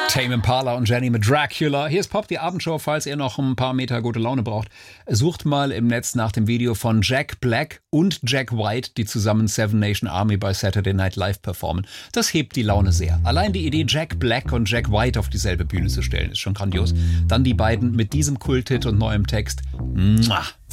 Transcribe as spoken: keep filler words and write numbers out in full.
Tame Impala und Jenny mit Dracula. Hier ist Pop, die Abendshow. Falls ihr noch ein paar Meter gute Laune braucht, sucht mal im Netz nach dem Video von Jack Black und Jack White, die zusammen Seven Nation Army bei Saturday Night Live performen. Das hebt die Laune sehr. Allein die Idee, Jack Black und Jack White auf dieselbe Bühne zu stellen, ist schon grandios. Dann die beiden mit diesem Kulthit und neuem Text. Mua.